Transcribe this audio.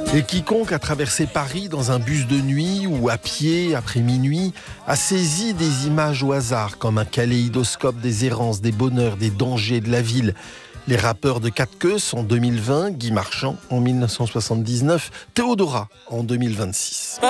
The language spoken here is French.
Et quiconque a traversé Paris dans un bus de nuit ou à pied après minuit a saisi des images au hasard comme un kaléidoscope des errances, des bonheurs, des dangers de la ville. Les rappeurs de Quatre Queues en 2020, Guy Marchand en 1979, Théodora en 2026.